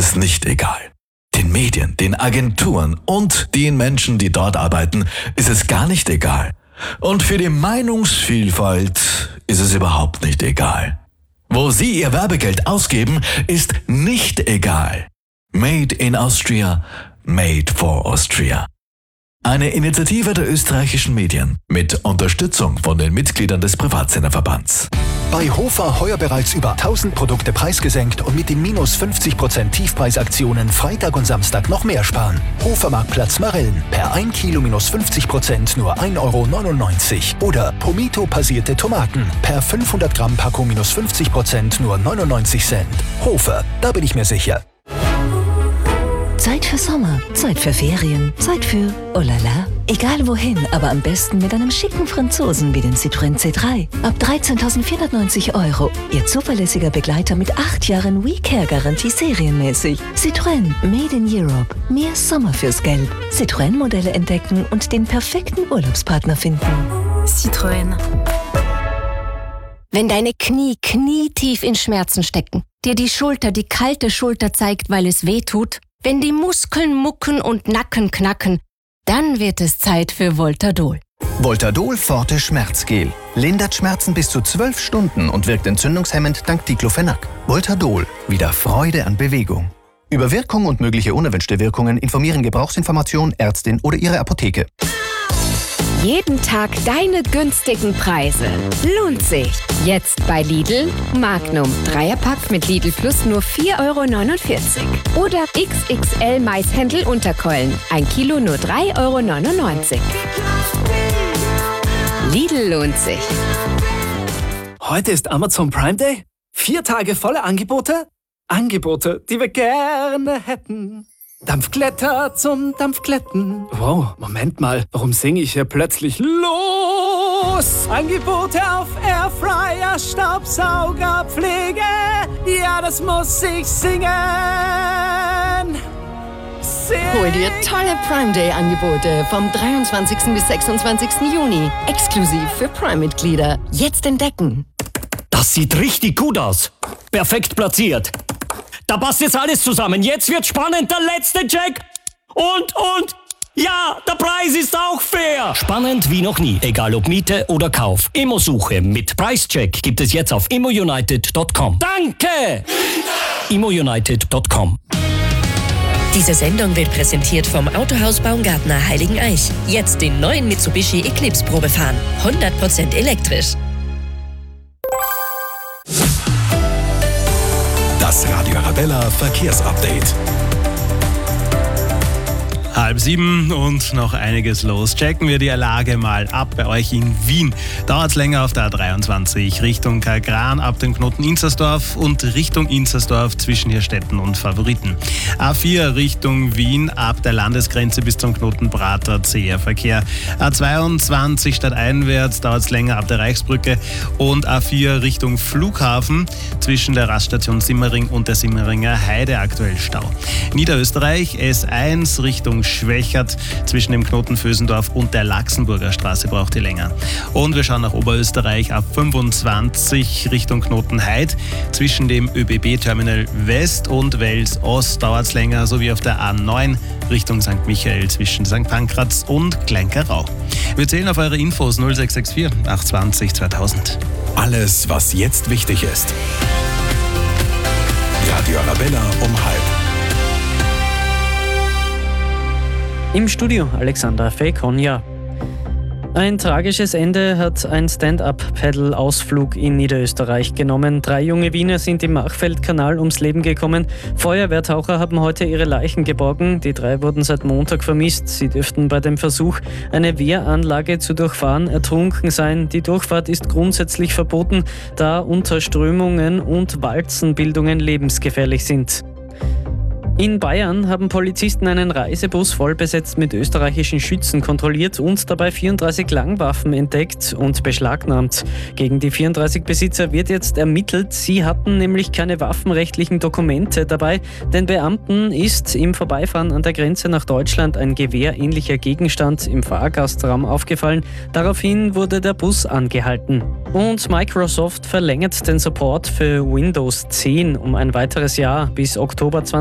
es nicht egal. Den Medien, den Agenturen und den Menschen, die dort arbeiten, ist es gar nicht egal. Und für die Meinungsvielfalt ist es überhaupt nicht egal. Wo Sie Ihr Werbegeld ausgeben, ist nicht egal. Made in Austria, made for Austria. Eine Initiative der österreichischen Medien mit Unterstützung von den Mitgliedern des Privatsenderverbands. Bei Hofer heuer bereits über 1000 Produkte preisgesenkt und mit den minus 50% Tiefpreisaktionen Freitag und Samstag noch mehr sparen. Hofermarktplatz Marillen. Per 1 Kilo minus 50% nur 1,99 € Oder Pomito passierte Tomaten. Per 500 Gramm Packung minus 50% nur 99 Cent. Hofer, da bin ich mir sicher. Zeit für Sommer, Zeit für Ferien, Zeit für oh la la. Egal wohin, aber am besten mit einem schicken Franzosen wie den Citroën C3. Ab 13.490 €. Ihr zuverlässiger Begleiter mit 8 Jahren WeCare-Garantie serienmäßig. Citroën, made in Europe. Mehr Sommer fürs Geld. Citroën-Modelle entdecken und den perfekten Urlaubspartner finden. Citroën. Wenn deine Knie knietief in Schmerzen stecken, dir die kalte Schulter zeigt, weil es weh tut, wenn die Muskeln mucken und Nacken knacken, dann wird es Zeit für Voltadol. Voltadol Forte Schmerzgel. Lindert Schmerzen bis zu 12 Stunden und wirkt entzündungshemmend dank Diclofenac. Voltadol. Wieder Freude an Bewegung. Über Wirkung und mögliche unerwünschte Wirkungen informieren Gebrauchsinformation, Ärztin oder Ihre Apotheke. Jeden Tag deine günstigen Preise. Lohnt sich. Jetzt bei Lidl. Magnum. Dreierpack mit Lidl Plus nur 4,49 €. Oder XXL Maishändel Unterkeulen. 1 Kilo nur 3,99 €. Lidl lohnt sich. Heute ist Amazon Prime Day. 4 Tage volle Angebote. Angebote, die wir gerne hätten. Dampfkletter zum Dampfkletten. Wow, Moment mal, warum singe ich hier plötzlich los? Angebote auf Airfryer, Staubsauger, Pflege. Ja, das muss ich singen. Hol dir tolle Prime Day Angebote vom 23. bis 26. Juni. Exklusiv für Prime-Mitglieder. Jetzt entdecken. Das sieht richtig gut aus. Perfekt platziert. Da passt jetzt alles zusammen. Jetzt wird spannend. Der letzte Check. Und. Ja, der Preis ist auch fair. Spannend wie noch nie. Egal ob Miete oder Kauf. Immosuche mit Preischeck gibt es jetzt auf immounited.com. Danke! immounited.com. Diese Sendung wird präsentiert vom Autohaus Baumgartner Heiligeneich. Jetzt den neuen Mitsubishi Eclipse Probe fahren. 100% elektrisch. Das Radio Arabella Verkehrsupdate. 6:30 und noch einiges los. Checken wir die Lage mal ab bei euch in Wien. Dauert es länger auf der A23 Richtung Kargran ab dem Knoten Inzersdorf und Richtung Inzersdorf zwischen Hirstetten und Favoriten. A4 Richtung Wien ab der Landesgrenze bis zum Knoten Prater zäher Verkehr. A22 stadteinwärts dauert es länger ab der Reichsbrücke und A4 Richtung Flughafen zwischen der Raststation Simmering und der Simmeringer Heide aktuell Stau. Niederösterreich S1 Richtung Schwächert zwischen dem Knoten Vösendorf und der Laxenburger Straße braucht ihr länger. Und wir schauen nach Oberösterreich A25 Richtung Knoten Heid. Zwischen dem ÖBB-Terminal West und Wels Ost dauert es länger, sowie auf der A9 Richtung St. Michael zwischen St. Pankraz und Kleinkarau. Wir zählen auf eure Infos 0664 820 2000. Alles, was jetzt wichtig ist. Radio Arabella um 12:30. Im Studio Alexander Fekonja. Ein tragisches Ende hat ein Stand-Up-Paddle-Ausflug in Niederösterreich genommen. 3 junge Wiener sind im Machfeldkanal ums Leben gekommen. Feuerwehrtaucher haben heute ihre Leichen geborgen. Die 3 wurden seit Montag vermisst. Sie dürften bei dem Versuch, eine Wehranlage zu durchfahren, ertrunken sein. Die Durchfahrt ist grundsätzlich verboten, da Unterströmungen und Walzenbildungen lebensgefährlich sind. In Bayern haben Polizisten einen Reisebus voll besetzt mit österreichischen Schützen kontrolliert und dabei 34 Langwaffen entdeckt und beschlagnahmt. Gegen die 34 Besitzer wird jetzt ermittelt. Sie hatten nämlich keine waffenrechtlichen Dokumente dabei. Den Beamten ist im Vorbeifahren an der Grenze nach Deutschland ein gewehrähnlicher Gegenstand im Fahrgastraum aufgefallen. Daraufhin wurde der Bus angehalten. Und Microsoft verlängert den Support für Windows 10 um ein weiteres Jahr bis Oktober 2020.